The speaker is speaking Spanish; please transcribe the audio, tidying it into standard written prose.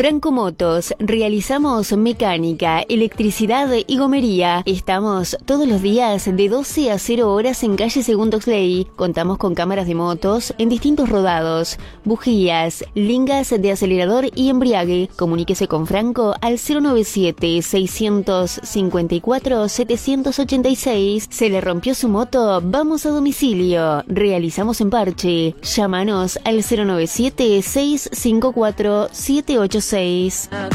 Franco Motos, realizamos mecánica, electricidad y gomería. Estamos todos los días de 12 a 0 horas en calle Segundo Oxley. Contamos con cámaras de motos en distintos rodados, bujías, lingas de acelerador y embriague. Comuníquese con Franco al 097-654-786. ¿Se le rompió su moto? Vamos a domicilio. Realizamos en parche. Llámanos al 097-654-786.